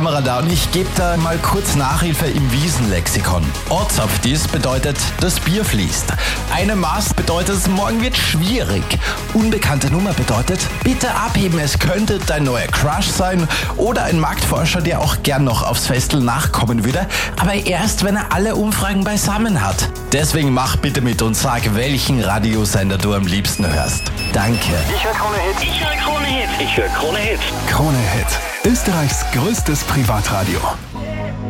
Da und ich gebe da mal kurz Nachhilfe im Wiesenlexikon. Ortsapftis bedeutet, das Bier fließt. Eine Maß bedeutet, morgen wird schwierig. Unbekannte Nummer bedeutet, bitte abheben, es könnte dein neuer Crush sein oder ein Marktforscher, der auch gern noch aufs Festel nachkommen würde, aber erst, wenn er alle Umfragen beisammen hat. Deswegen mach bitte mit und sag, welchen Radiosender du am liebsten hörst. Danke. Ich höre Krone Hit. Ich höre Krone Hit. Ich höre Krone Hit. Krone Hit. Österreichs größtes Privatradio.